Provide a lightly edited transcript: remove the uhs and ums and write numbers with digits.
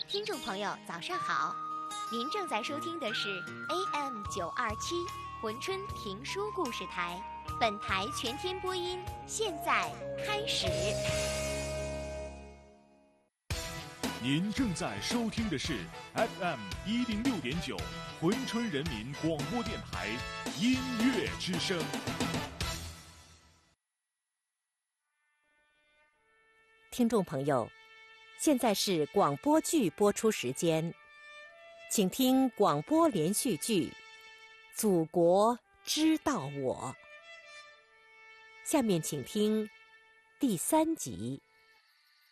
听众朋友，早上好！您正在收听的是 AM927珲春评书故事台，本台全天播音，现在开始。 您正在收听的是 FM106.9珲春人民广播电台音乐之声。 听众朋友，现在是广播剧播出时间，请听广播连续剧《祖国知道我》。下面请听第3集。